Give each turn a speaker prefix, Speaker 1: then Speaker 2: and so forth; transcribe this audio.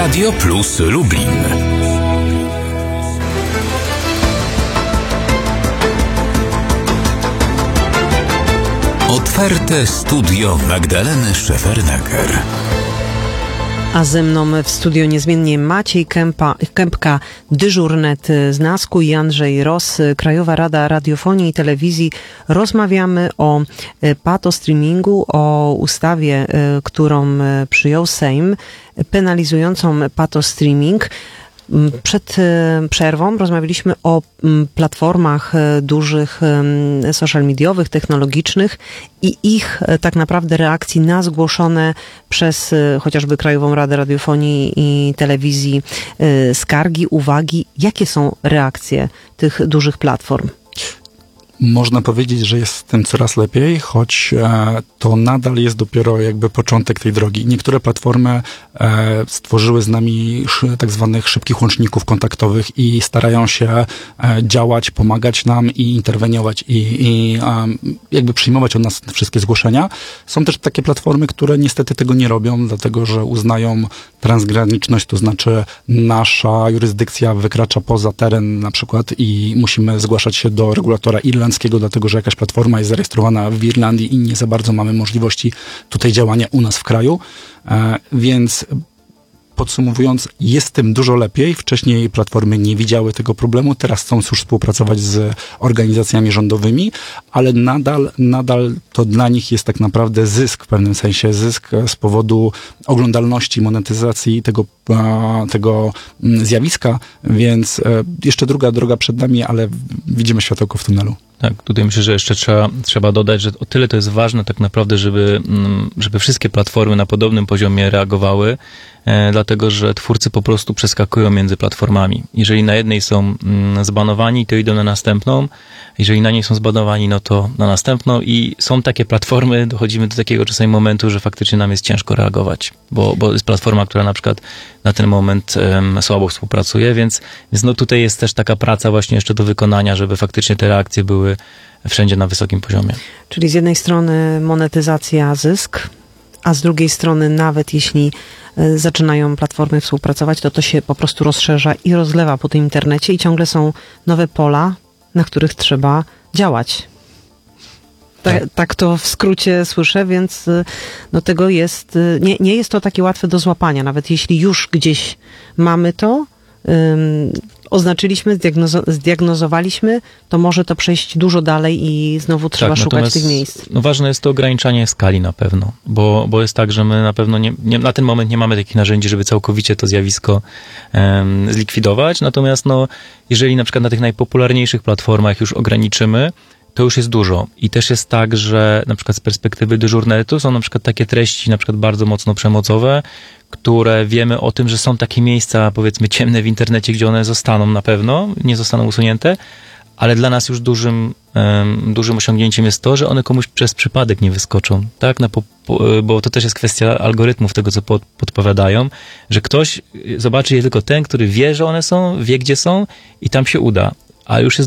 Speaker 1: Radio Plus Lublin. Otwarte studio Magdaleny Szefernaker.
Speaker 2: A ze mną w studio niezmiennie Maciej Kępka, dyżurnet z NASK-u, i Andrzej Ross, Krajowa Rada Radiofonii i Telewizji. Rozmawiamy o patostreamingu, o ustawie, którą przyjął Sejm, penalizującą patostreaming. Przed przerwą rozmawialiśmy o platformach dużych social mediowych, technologicznych i ich tak naprawdę reakcji na zgłoszone przez chociażby Krajową Radę Radiofonii i Telewizji skargi, uwagi. Jakie są reakcje tych dużych platform?
Speaker 3: Można powiedzieć, że jest z tym coraz lepiej, choć to nadal jest dopiero jakby początek tej drogi. Niektóre platformy stworzyły z nami tak zwanych szybkich łączników kontaktowych i starają się działać, pomagać nam i interweniować i jakby przyjmować od nas wszystkie zgłoszenia. Są też takie platformy, które niestety tego nie robią, dlatego że uznają transgraniczność, to znaczy nasza jurysdykcja wykracza poza teren na przykład i musimy zgłaszać się do regulatora irlandzkiego, dlatego że jakaś platforma jest zarejestrowana w Irlandii i nie za bardzo mamy możliwości tutaj działania u nas w kraju. Więc podsumowując, jest tym dużo lepiej. Wcześniej platformy nie widziały tego problemu, teraz chcą już współpracować z organizacjami rządowymi, ale nadal to dla nich jest tak naprawdę zysk w pewnym sensie, zysk z powodu oglądalności, monetyzacji tego zjawiska, więc jeszcze druga droga przed nami, ale widzimy światełko w tunelu.
Speaker 4: Tak, tutaj myślę, że jeszcze trzeba dodać, że o tyle to jest ważne tak naprawdę, żeby wszystkie platformy na podobnym poziomie reagowały, dlatego że twórcy po prostu przeskakują między platformami. Jeżeli na jednej są zbanowani, to idą na następną. Jeżeli na niej są zbanowani, no to na następną i są takie platformy, dochodzimy do takiego czasami momentu, że faktycznie nam jest ciężko reagować, bo jest platforma, która na przykład na ten moment słabo współpracuje, więc no tutaj jest też taka praca właśnie jeszcze do wykonania, żeby faktycznie te reakcje były wszędzie na wysokim poziomie.
Speaker 2: Czyli z jednej strony monetyzacja, zysk, a z drugiej strony nawet jeśli zaczynają platformy współpracować, to się po prostu rozszerza i rozlewa po tym internecie i ciągle są nowe pola, na których trzeba działać. Tak to w skrócie słyszę, więc no tego jest, nie jest to takie łatwe do złapania. Nawet jeśli już gdzieś mamy to, oznaczyliśmy, zdiagnozowaliśmy, to może to przejść dużo dalej i znowu trzeba szukać tych miejsc.
Speaker 4: No ważne jest to ograniczanie skali na pewno, bo jest tak, że my na pewno na ten moment nie mamy takich narzędzi, żeby całkowicie to zjawisko zlikwidować, natomiast jeżeli na przykład na tych najpopularniejszych platformach już ograniczymy, to już jest dużo. I też jest tak, że na przykład z perspektywy dyżurnetu są na przykład takie treści na przykład bardzo mocno przemocowe, które wiemy o tym, że są takie miejsca, powiedzmy, ciemne w internecie, gdzie one zostaną na pewno, nie zostaną usunięte, ale dla nas już dużym osiągnięciem jest to, że one komuś przez przypadek nie wyskoczą, tak? Bo to też jest kwestia algorytmów, tego co podpowiadają, że ktoś zobaczy je tylko ten, który wie, że one są, wie gdzie są i tam się uda. A już jest